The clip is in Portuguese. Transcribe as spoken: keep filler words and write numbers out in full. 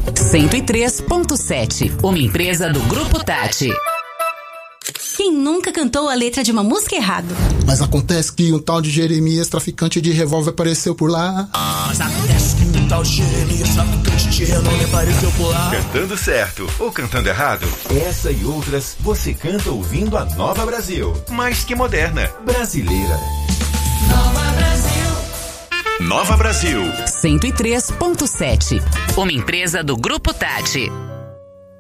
cento e três ponto sete, uma empresa do Grupo Tati. Quem nunca cantou a letra de uma música errado? Mas acontece que um tal de Jeremias, traficante de revólver, apareceu por lá. Ah, mas acontece que um tal de Jeremias, traficante de renome, apareceu por lá. Cantando certo ou cantando errado? Essa e outras você canta ouvindo a Nova Brasil. Mais que moderna, brasileira. Nova Brasil. Nova Brasil. cento e três ponto sete, uma empresa do Grupo Tati.